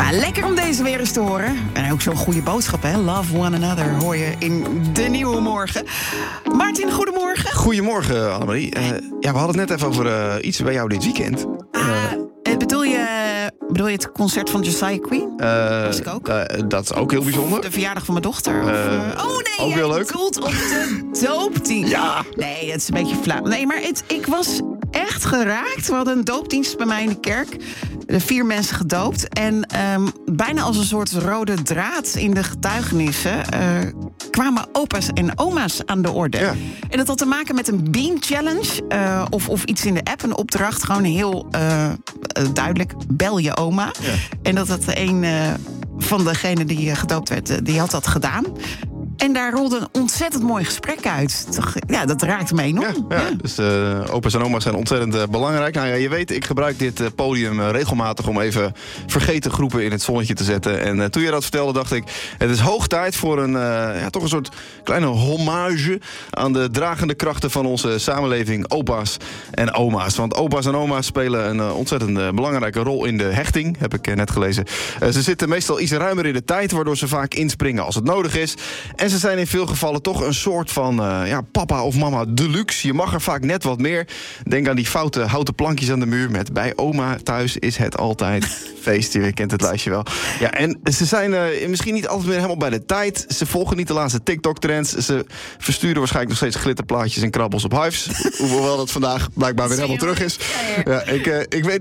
Nou, lekker om deze weer eens te horen. En ook zo'n goede boodschap, hè? Love one another, hoor je in de Nieuwe Morgen. Martin, goedemorgen. Goedemorgen, Annemarie. We hadden het net even over iets bij jou dit weekend. Bedoel je het concert van Josiah Queen? Was ik ook. Dat is ook heel bijzonder. De verjaardag van mijn dochter. Ook heel leuk. Bedoelt op de doopdienst. Ja. Nee, dat is een beetje flauw. Nee, maar ik was echt geraakt. We hadden een doopdienst bij mij in de kerk. 4 mensen gedoopt. En bijna als een soort rode draad in de getuigenissen kwamen opa's en oma's aan de orde. Ja. En dat had te maken met een Beam Challenge of iets in de app, een opdracht. Gewoon heel duidelijk, bel je oma. Ja. En dat een van degenen die gedoopt werd, die had dat gedaan. En daar rolde een ontzettend mooi gesprek uit. Ja, dat raakte me enorm. Ja. Dus opa's en oma's zijn ontzettend belangrijk. Nou ja, je weet, ik gebruik dit podium regelmatig om even vergeten groepen in het zonnetje te zetten. En toen je dat vertelde, dacht ik, het is hoog tijd voor toch een soort kleine hommage aan de dragende krachten van onze samenleving, opa's en oma's. Want opa's en oma's spelen een ontzettend belangrijke rol in de hechting, heb ik net gelezen. Ze zitten meestal iets ruimer in de tijd, waardoor ze vaak inspringen als het nodig is. En ze zijn in veel gevallen toch een soort van papa of mama deluxe. Je mag er vaak net wat meer. Denk aan die foute houten plankjes aan de muur met bij oma thuis is het altijd feest. Je kent het lijstje wel. Ja, en ze zijn misschien niet altijd meer helemaal bij de tijd. Ze volgen niet de laatste TikTok-trends. Ze versturen waarschijnlijk nog steeds glitterplaatjes en krabbels op Hives. Hoewel dat vandaag blijkbaar weer helemaal terug is. Ja, ik weet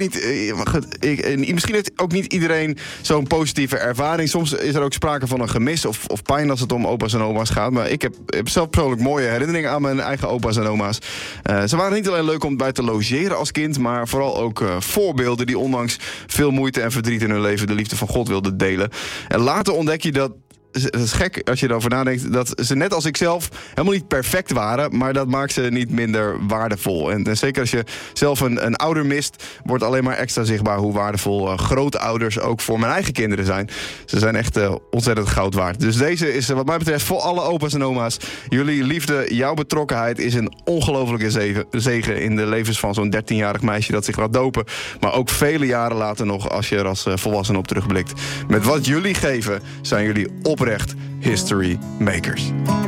niet. Misschien heeft ook niet iedereen zo'n positieve ervaring. Soms is er ook sprake van een gemis of pijn als het om opa's en oma's gaat. Maar ik heb zelf persoonlijk mooie herinneringen aan mijn eigen opa's en oma's. Ze waren niet alleen leuk om bij te logeren als kind, maar vooral ook voorbeelden die ondanks veel moeite en verdriet in hun leven de liefde van God wilden delen. En later ontdek je dat. Het is gek als je erover nadenkt dat ze net als ik zelf helemaal niet perfect waren, maar dat maakt ze niet minder waardevol. En zeker als je zelf een ouder mist, wordt alleen maar extra zichtbaar hoe waardevol grootouders ook voor mijn eigen kinderen zijn. Ze zijn echt ontzettend goud waard. Dus deze is wat mij betreft voor alle opa's en oma's. Jullie liefde, jouw betrokkenheid is een ongelofelijke zegen in de levens van zo'n 13-jarig meisje dat zich laat dopen. Maar ook vele jaren later nog als je er als volwassene op terugblikt. Met wat jullie geven zijn jullie oprecht history makers.